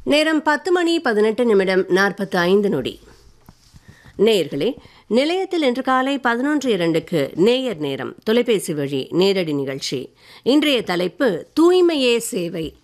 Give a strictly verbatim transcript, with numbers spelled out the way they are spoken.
நேரம் பத்து மணி பதினெட்டு நிமிடம் நாற்பத்தி ஐந்து நொடி. நேயர்களே, நிலையத்தில் இன்று காலை பதினொன்று இரண்டுக்கு நேயர் நேரம் தொலைபேசி வழி நேரடி நிகழ்ச்சி. இன்றைய தலைப்பு தூய்மையே சேவை.